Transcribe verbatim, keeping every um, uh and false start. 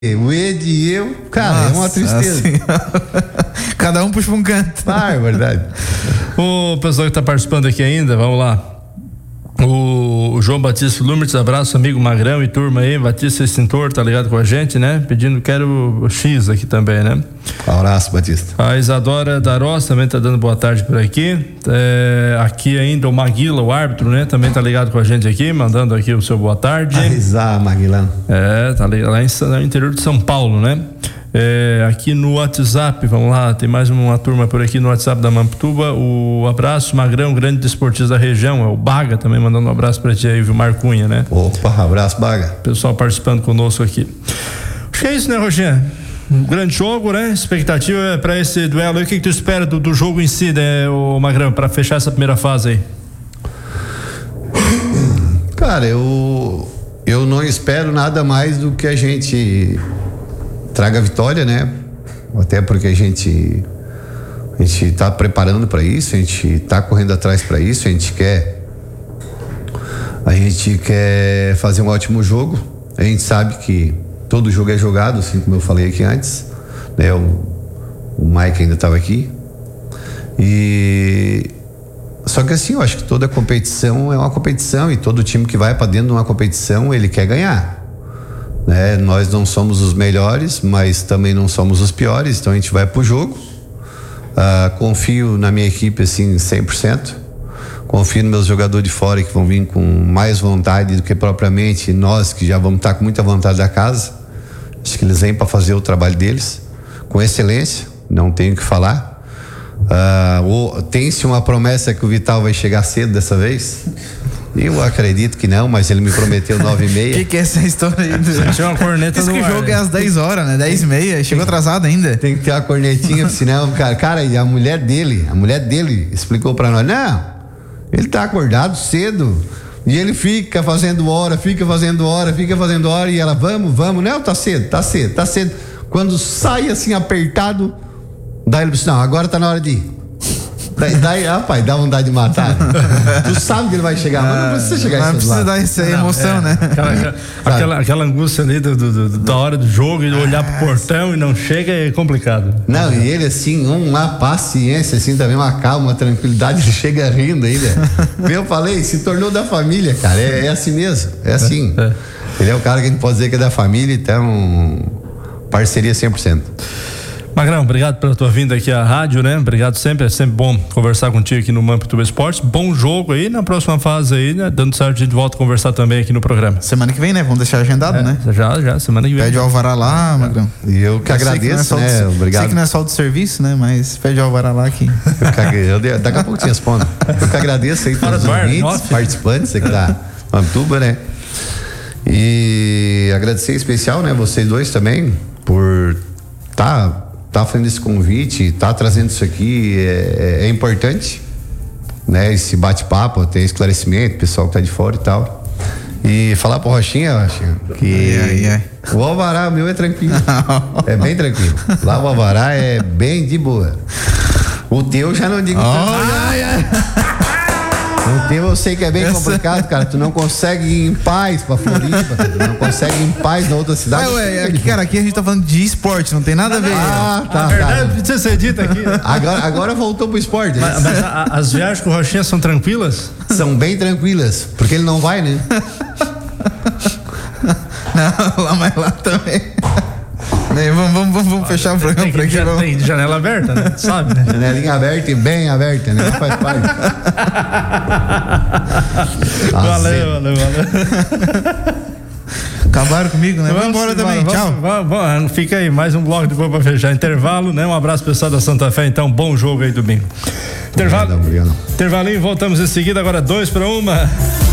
o Ed e eu, cara, nossa, é uma tristeza. Assim, cada um puxa um canto. Ah, é verdade. O pessoal que tá participando aqui ainda, vamos lá. O, o João Batista Lumertz, abraço, amigo Magrão e turma aí, Batista Extintor, tá ligado com a gente, né? Pedindo, quero o X aqui também, né? Abraço, Batista. A Isadora Darós também tá dando boa tarde por aqui. É, aqui ainda o Maguila, o árbitro, né? Também tá ligado com a gente aqui, mandando aqui o seu boa tarde. Arizá, Maguilão. É, tá ligado, lá em, no interior de São Paulo, né? É, aqui no WhatsApp, vamos lá, tem mais uma turma por aqui no WhatsApp da Mamptuba. O abraço, Magrão, grande desportista da região, é o Baga também mandando um abraço pra ti aí, viu, Marcunha, né? Opa, abraço, Baga. Pessoal participando conosco aqui. Acho que é isso, né, Roginha? Um grande jogo, né? Expectativa é pra esse duelo aí. O que, que tu espera do, do jogo em si, né, o Magrão, pra fechar essa primeira fase aí? Cara, eu eu não espero nada mais do que a gente traga a vitória, né? Até porque a gente a gente tá preparando para isso, a gente tá correndo atrás para isso, a gente quer a gente quer fazer um ótimo jogo. A gente sabe que todo jogo é jogado, assim como eu falei aqui antes, né? O, o Mike ainda estava aqui. E só que assim, eu acho que toda competição é uma competição e todo time que vai para dentro de uma competição, ele quer ganhar. Né? Nós não somos os melhores, mas também não somos os piores, então a gente vai pro jogo. Uh, confio na minha equipe assim cem por cento. Confio nos meus jogadores de fora que vão vir com mais vontade do que propriamente nós que já vamos estar com muita vontade da casa. Acho que eles vêm para fazer o trabalho deles com excelência, não tenho o que falar. Uh, tem-se uma promessa que o Vital vai chegar cedo dessa vez? Eu acredito que não, mas ele me prometeu nove e meia. O que, que é essa história aí? Tinha uma corneta Diz no que o ar, jogo né? é às dez horas, né? dez e meia, chegou atrasado ainda. Tem que ter uma cornetinha, senão, cara, cara, e a mulher dele, a mulher dele explicou pra nós, não, ele tá acordado cedo e ele fica fazendo hora, fica fazendo hora, fica fazendo hora e ela, vamos, vamos, não, tá cedo, tá cedo, tá cedo. Quando sai assim apertado, daí ele disse, não, agora tá na hora de ir. Daí, daí, rapaz, dá vontade de matar. Tu sabe que ele vai chegar, mas não precisa chegar. Não precisa dar essa emoção, é, né? Aquela, aquela, aquela angústia ali do, do, do, da hora do jogo e olhar pro portão e não chega é complicado. Não, e ele assim, uma paciência, assim, também uma calma, uma tranquilidade, ele chega rindo ainda. Eu falei, se tornou da família, cara, é, é assim mesmo, é assim. É, é. Ele é o cara que a gente pode dizer que é da família, então, parceria cem por cento. Magrão, obrigado pela tua vinda aqui à rádio, né? Obrigado sempre, é sempre bom conversar contigo aqui no Mamptuba Esportes. Bom jogo aí, na próxima fase aí, né? Dando certo, a gente volta a conversar também aqui no programa. Semana que vem, né? Vamos deixar agendado, é, né? Já, já, semana que vem. Pede o alvará lá, Magrão. E eu que eu agradeço, que né? Do, obrigado. Sei que não é só do serviço, né? Mas pede o alvará lá aqui. Eu que, eu, daqui a pouco te respondo. Eu que agradeço aí todos os ouvintes, participantes aqui da Mamptuba, né? E agradecer em especial, né? Vocês dois também, por tá tá fazendo esse convite, tá trazendo isso aqui, é, é importante, né? Esse bate-papo, ter esclarecimento, pessoal que tá de fora e tal. E falar pro Rochinha, Rochinha, que ai, ai, ai. O alvará meu é tranquilo, é bem tranquilo. Lá o alvará é bem de boa. O teu já não digo. Oh, ai, ai. O teu eu sei que é bem Essa... complicado, cara. Tu não consegue ir em paz pra Floripa, tu não consegue ir em paz na outra cidade. Ué, ué, aqui, cara, aqui a gente tá falando de esporte, não tem nada a ver. Ah, tá. A verdade precisa ser dita aqui. Agora, agora voltou pro esporte. Mas, mas a, as viagens com o Rochinha são tranquilas? São bem tranquilas, porque ele não vai, né? Não, lá, mas lá também. Bem, vamos, vamos, vamos, vamos fechar o programa tem, por aqui. Já, vamos. Tem janela aberta, né? Sabe, né? Janelinha aberta e bem aberta, né? Faz parte. Valeu, valeu, valeu. Acabaram comigo, né? Vamos, vamos embora também, vamos, tchau. Vamos, vamos, fica aí, mais um bloco depois pra fechar. Intervalo, né? Um abraço pessoal da Santa Fé, então, bom jogo aí domingo. Intervalo. Obrigado, obrigado. Intervalinho, voltamos em seguida, agora dois para uma.